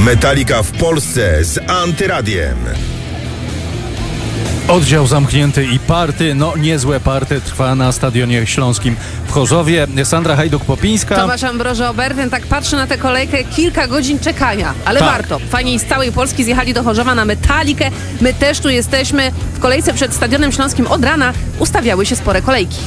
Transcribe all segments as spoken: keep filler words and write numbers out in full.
Metallica w Polsce z Antyradiem. Oddział zamknięty i party, no niezłe party trwa na Stadionie Śląskim w Chorzowie. Sandra Hajduk-Popińska. Tomasz Ambroży-Obertyn, tak patrzy na tę kolejkę, kilka godzin czekania, ale tak. warto. Fani z całej Polski zjechali do Chorzowa na Metallicę. My też tu jesteśmy. W kolejce przed Stadionem Śląskim od rana ustawiały się spore kolejki.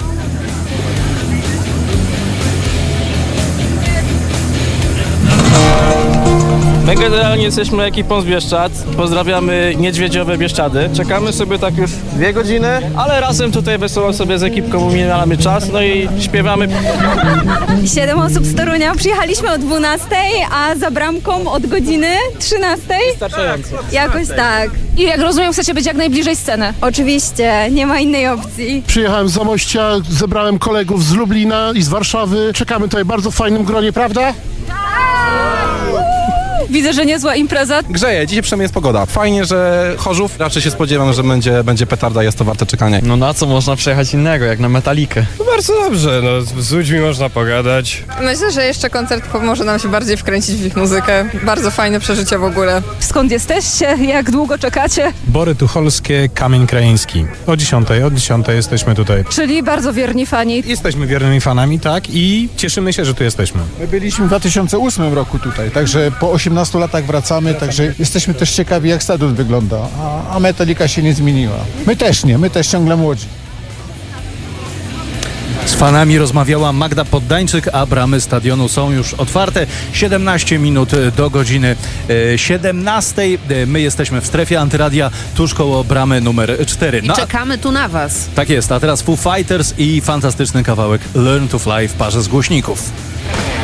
My generalnie jesteśmy ekipą z Bieszczad, pozdrawiamy niedźwiedziowe Bieszczady. Czekamy sobie tak już dwie godziny, ale razem tutaj wesoło sobie z ekipką umijamy czas, no i śpiewamy. Siedem osób z Torunia, przyjechaliśmy o dwunastej, a za bramką od godziny trzynastej. Wystarczająco. Jakoś tak. I jak rozumiem, chcecie być jak najbliżej sceny. Oczywiście, nie ma innej opcji. Przyjechałem z Zamościa, zebrałem kolegów z Lublina i z Warszawy. Czekamy tutaj w bardzo fajnym gronie, prawda? Widzę, że niezła impreza. Grzeje, dzisiaj przynajmniej jest pogoda. Fajnie, że Chorzów. Raczej się spodziewam, że będzie, będzie petarda, jest to warte czekania. No na co można przejechać innego, jak na Metallicę? No bardzo dobrze, no z ludźmi można pogadać. Myślę, że jeszcze koncert pomoże nam się bardziej wkręcić w ich muzykę. Bardzo fajne przeżycie w ogóle. Skąd jesteście? Jak długo czekacie? Bory Tucholskie, Kamień Krajeński. O dziesiątej, od dziesiątej jesteśmy tutaj. Czyli bardzo wierni fani. Jesteśmy wiernymi fanami, tak, i cieszymy się, że tu jesteśmy. My byliśmy w dwa tysiące ósmym roku tutaj, także po osiemnastu latach wracamy, także jesteśmy też ciekawi, jak stadion wygląda, a, a Metallica się nie zmieniła. My też nie, my też ciągle młodzi. Z fanami rozmawiała Magda Poddańczyk, a bramy stadionu są już otwarte. siedemnaście minut do godziny siedemnastej. My jesteśmy w strefie Antyradia, tuż koło bramy numer cztery. I No, czekamy tu na was. tak jest, a teraz Foo Fighters i fantastyczny kawałek Learn to Fly w parze z głośników.